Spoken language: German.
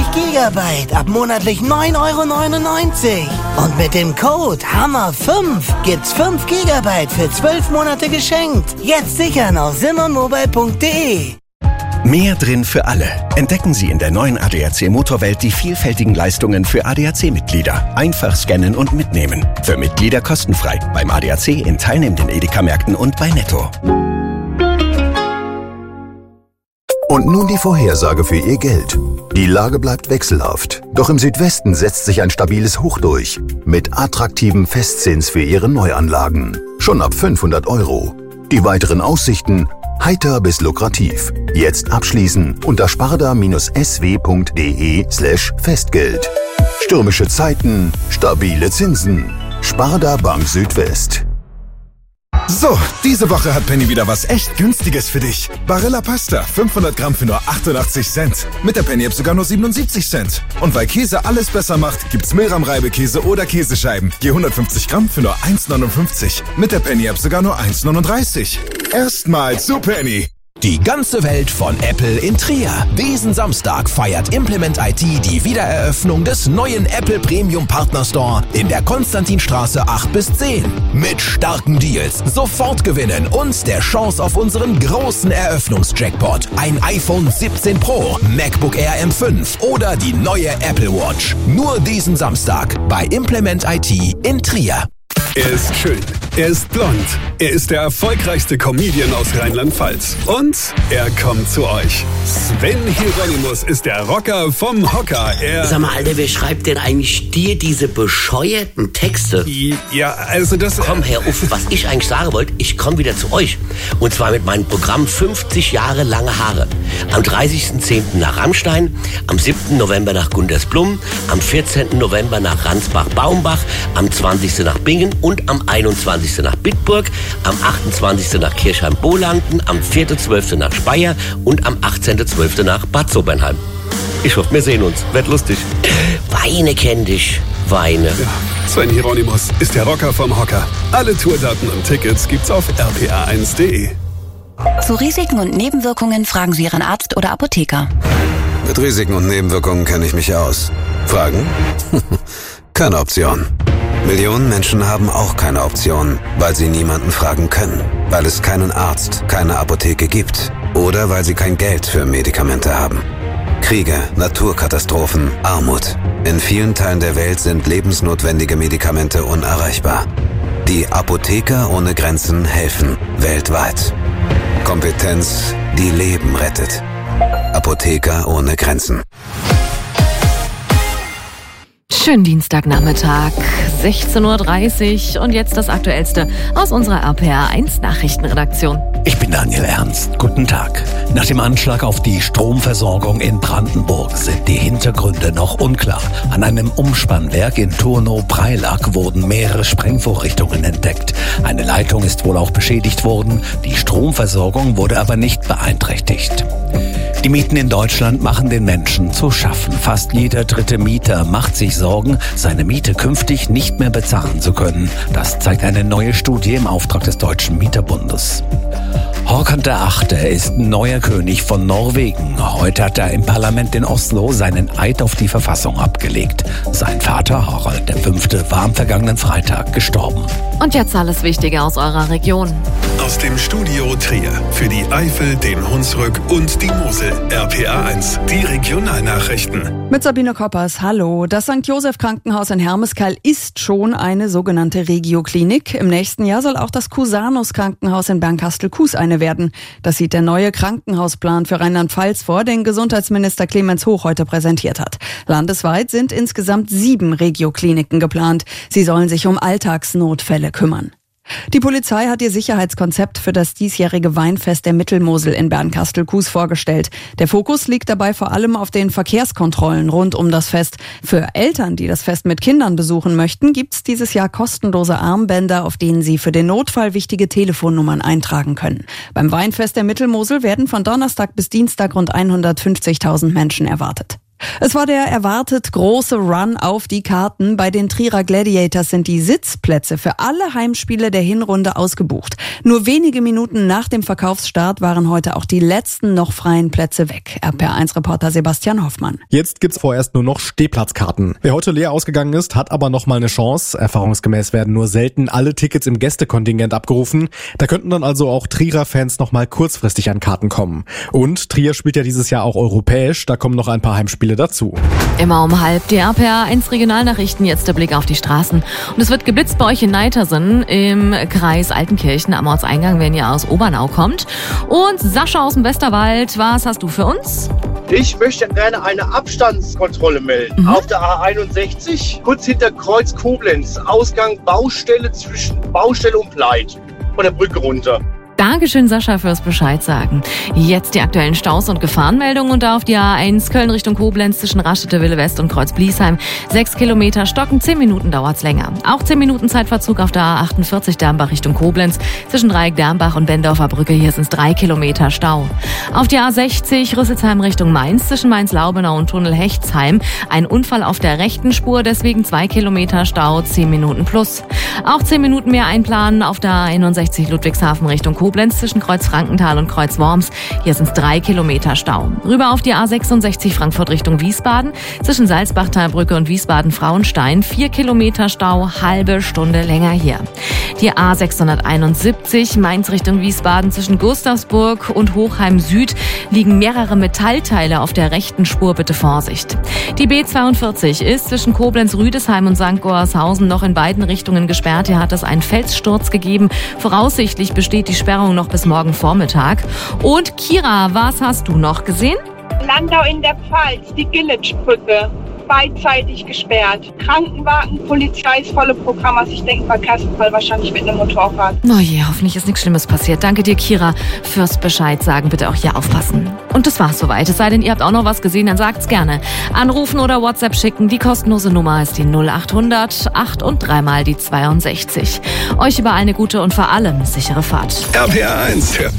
Gigabyte ab monatlich 9,99 €. Und mit dem Code HAMMER5 gibt's 5 Gigabyte für 12 Monate geschenkt. Jetzt sichern auf simmonmobile.de. Mehr drin für alle. Entdecken Sie in der neuen ADAC Motorwelt die vielfältigen Leistungen für ADAC-Mitglieder. Einfach scannen und mitnehmen. Für Mitglieder kostenfrei. Beim ADAC in teilnehmenden Edeka-Märkten und bei Netto. Und nun die Vorhersage für Ihr Geld. Die Lage bleibt wechselhaft. Doch im Südwesten setzt sich ein stabiles Hoch durch. Mit attraktivem Festzins für Ihre Neuanlagen. Schon ab 500 €. Die weiteren Aussichten: heiter bis lukrativ. Jetzt abschließen unter sparda-sw.de/Festgeld. Stürmische Zeiten, stabile Zinsen. Sparda Bank Südwest. So, diese Woche hat Penny wieder was echt Günstiges für dich. Barilla Pasta, 500 Gramm für nur 88 Cent. Mit der Penny-App sogar nur 77 Cent. Und weil Käse alles besser macht, gibt's Milram-Reibekäse oder Käsescheiben. Je 150 Gramm für nur 1,59. Mit der Penny-App sogar nur 1,39. Erstmal zu Penny. Die ganze Welt von Apple in Trier. Diesen Samstag feiert Implement IT die Wiedereröffnung des neuen Apple Premium Partner Store in der Konstantinstraße 8 bis 10. Mit starken Deals, sofort gewinnen und der Chance auf unseren großen Eröffnungsjackpot. Ein iPhone 17 Pro, MacBook Air M5 oder die neue Apple Watch. Nur diesen Samstag bei Implement IT in Trier. Er ist schön, er ist blond, er ist der erfolgreichste Comedian aus Rheinland-Pfalz. Und er kommt zu euch. Sven Hieronymus ist der Rocker vom Hocker. Sag mal, Alter, wer schreibt denn eigentlich dir diese bescheuerten Texte? Ja, also das... Komm, Herr Uff, was ich eigentlich sagen wollte, ich komme wieder zu euch. Und zwar mit meinem Programm 50 Jahre lange Haare. Am 30.10. nach Rammstein, am 7. November nach Gundersblum, am 14. November nach Ransbach-Baumbach, am 20. nach Bingen und am 21. nach Bitburg, am 28. nach Kirchheim-Bolanden, am 4.12. nach Speyer und am 18.12. nach Bad Sobernheim. Ich hoffe, wir sehen uns. Wird lustig. Weine kenn dich. Weine. Ja, Sven Hieronymus ist der Rocker vom Hocker. Alle Tourdaten und Tickets gibt's auf rpa1.de. Zu Risiken und Nebenwirkungen fragen Sie Ihren Arzt oder Apotheker. Mit Risiken und Nebenwirkungen kenne ich mich aus. Fragen? Keine Option. Millionen Menschen haben auch keine Option, weil sie niemanden fragen können, weil es keinen Arzt, keine Apotheke gibt oder weil sie kein Geld für Medikamente haben. Kriege, Naturkatastrophen, Armut. In vielen Teilen der Welt sind lebensnotwendige Medikamente unerreichbar. Die Apotheker ohne Grenzen helfen weltweit. Kompetenz, die Leben rettet. Apotheker ohne Grenzen. Schönen Dienstagnachmittag, 16:30 Uhr und jetzt das Aktuellste aus unserer RPA1 Nachrichtenredaktion. Ich bin Daniel Ernst. Guten Tag. Nach dem Anschlag auf die Stromversorgung in Brandenburg sind die Hintergründe noch unklar. An einem Umspannwerk in Turnow-Preilack wurden mehrere Sprengvorrichtungen entdeckt. Eine Leitung ist wohl auch beschädigt worden. Die Stromversorgung wurde aber nicht beeinträchtigt. Die Mieten in Deutschland machen den Menschen zu schaffen. Fast jeder dritte Mieter macht sich Sorgen, seine Miete künftig nicht mehr bezahlen zu können. Das zeigt eine neue Studie im Auftrag des Deutschen Mieterbundes. Håkon VIII. Ist neuer König von Norwegen. Heute hat er im Parlament in Oslo seinen Eid auf die Verfassung abgelegt. Sein Vater Harald V. war am vergangenen Freitag gestorben. Und jetzt alles Wichtige aus eurer Region. Aus dem Studio Trier für die Eifel, den Hunsrück und die Mosel. RPA1, die Regionalnachrichten. Mit Sabine Koppers, hallo. Das St. Joseph Krankenhaus in Hermeskeil ist schon eine sogenannte Regioklinik. Im nächsten Jahr soll auch das Cusanus Krankenhaus in Bernkastel-Kues eine werden. Das sieht der neue Krankenhausplan für Rheinland-Pfalz vor, den Gesundheitsminister Clemens Hoch heute präsentiert hat. Landesweit sind insgesamt 7 Regiokliniken geplant. Sie sollen sich um Alltagsnotfälle kümmern. Die Polizei hat ihr Sicherheitskonzept für das diesjährige Weinfest der Mittelmosel in Bernkastel-Kues vorgestellt. Der Fokus liegt dabei vor allem auf den Verkehrskontrollen rund um das Fest. Für Eltern, die das Fest mit Kindern besuchen möchten, gibt's dieses Jahr kostenlose Armbänder, auf denen sie für den Notfall wichtige Telefonnummern eintragen können. Beim Weinfest der Mittelmosel werden von Donnerstag bis Dienstag rund 150.000 Menschen erwartet. Es war der erwartet große Run auf die Karten. Bei den Trierer Gladiators sind die Sitzplätze für alle Heimspiele der Hinrunde ausgebucht. Nur wenige Minuten nach dem Verkaufsstart waren heute auch die letzten noch freien Plätze weg. RPR1-Reporter Sebastian Hoffmann. Jetzt gibt's vorerst nur noch Stehplatzkarten. Wer heute leer ausgegangen ist, hat aber noch mal eine Chance. Erfahrungsgemäß werden nur selten alle Tickets im Gästekontingent abgerufen. Da könnten dann also auch Trierer-Fans noch mal kurzfristig an Karten kommen. Und Trier spielt ja dieses Jahr auch europäisch. Da kommen noch ein paar Heimspiele dazu. Immer um 12:30 die RPR1 Regionalnachrichten, jetzt der Blick auf die Straßen. Und es wird geblitzt bei euch in Neitersen im Kreis Altenkirchen am Ortseingang, wenn ihr aus Obernau kommt. Und Sascha aus dem Westerwald, was hast du für uns? Ich möchte gerne eine Abstandskontrolle melden. Auf der A61, kurz hinter Kreuz Koblenz, Ausgang Baustelle zwischen Baustelle und Pleit, von der Brücke runter. Dankeschön, Sascha, fürs Bescheid sagen. Jetzt die aktuellen Staus und Gefahrenmeldungen und da auf die A1 Köln Richtung Koblenz zwischen Raststätte Wille West und Kreuz Bliesheim. 6 Kilometer stocken, 10 Minuten dauert's länger. Auch 10 Minuten Zeitverzug auf der A48 Dermbach Richtung Koblenz. Zwischen Dreieck Dermbach und Bendorfer Brücke, hier sind's 3 Kilometer Stau. Auf die A60 Rüsselsheim Richtung Mainz zwischen Mainz-Laubenau und Tunnel Hechtsheim. Ein Unfall auf der rechten Spur, deswegen 2 Kilometer Stau, 10 Minuten plus. Auch 10 Minuten mehr einplanen auf der A61 Ludwigshafen Richtung Koblenz zwischen Kreuz Frankenthal und Kreuz Worms. Hier sind es 3 Kilometer Stau. Rüber auf die A66 Frankfurt Richtung Wiesbaden. Zwischen Salzbachtalbrücke und Wiesbaden-Frauenstein 4 Kilometer Stau, halbe Stunde länger hier. Die A671 Mainz Richtung Wiesbaden zwischen Gustavsburg und Hochheim Süd liegen mehrere Metallteile auf der rechten Spur, bitte Vorsicht. Die B42 ist zwischen Koblenz-Rüdesheim und St. Goarshausen noch in beiden Richtungen gesperrt. Hier hat es einen Felssturz gegeben. Voraussichtlich besteht die Sperrung noch bis morgen Vormittag. Und Kira, was hast du noch gesehen? Landau in der Pfalz, die Gillitsch-Brücke, beidseitig gesperrt. Krankenwagen, Polizei, das volle Programm. Also ich denke, Verkehrsunfall wahrscheinlich mit einem Motorrad. Oh je, hoffentlich ist nichts Schlimmes passiert. Danke dir, Kira, fürs Bescheid sagen. Bitte auch hier aufpassen. Und das war's soweit. Es sei denn, ihr habt auch noch was gesehen, dann sagt's gerne. Anrufen oder WhatsApp schicken. Die kostenlose Nummer ist die 0800 8 und 3 mal die 62. Euch überall eine gute und vor allem sichere Fahrt. RPR1, der